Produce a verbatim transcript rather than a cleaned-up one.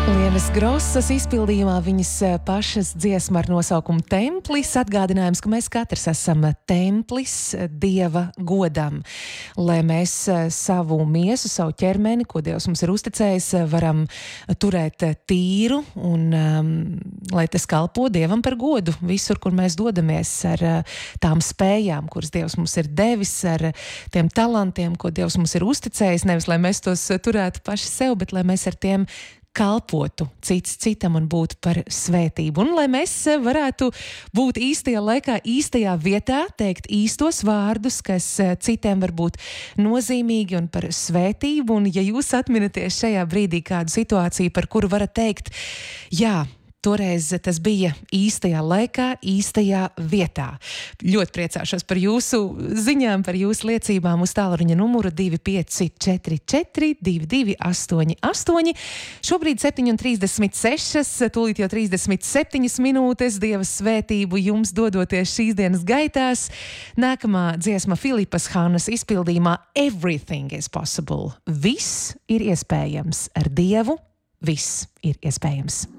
Lienas Grosas izpildījumā viņas pašas dziesma ar nosaukumu Templis. Atgādinājums, ka mēs katrs esam templis Dieva godam, lai mēs savu miesu, savu ķermeni, ko Dievs mums ir uzticējis, varam turēt tīru un um, lai tas kalpo Dievam par godu visur, kur mēs dodamies, ar uh, tām spējām, kuras Dievs mums ir devis, ar tiem talantiem, ko Dievs mums ir uzticējis, nevis lai mēs tos turētu paši sev, bet lai mēs ar tiem kalpotu cits citam un būtu par svētību. Un lai mēs varētu būt īstajā laikā, īstajā vietā, teikt īstos vārdus, kas citiem var būt nozīmīgi un par svētību. Un ja jūs atminaties šajā brīdī kādu situāciju, par kuru varat teikt, jā, toreiz tas bija īstajā laikā, īstajā vietā. Ļoti priecāšos par jūsu ziņām, par jūsu liecībām uz tālruņa numuru divi pieci četri četri divi divi astoņi astoņi. Šobrīd septiņi un trīsdesmit sešas, tūlīt jau trīsdesmit septiņas minūtes. Dieva svētību jums dodoties šīs dienas gaitās. Nākamā dziesma Filipas Hannas izpildījumā Everything is possible. Viss ir iespējams. Ar Dievu viss ir iespējams.